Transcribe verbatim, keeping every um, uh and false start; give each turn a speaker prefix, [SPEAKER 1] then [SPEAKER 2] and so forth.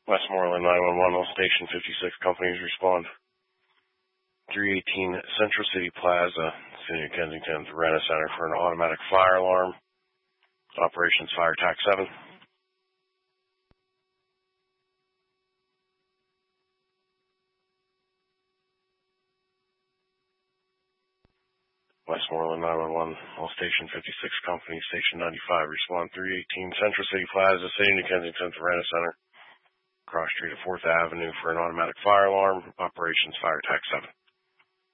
[SPEAKER 1] Westmoreland nine one one, all station fifty-six companies respond. three eighteen Central City Plaza, City of Kensington, the Rena Center for an automatic fire alarm. Operations Fire Tac seven. Westmoreland nine one one, all station fifty-six companies, station ninety-five, respond three eighteen Central City Plaza, City of Kensington, the Rena Center, cross street of fourth Avenue for an automatic fire alarm. Operations Fire Tac seven.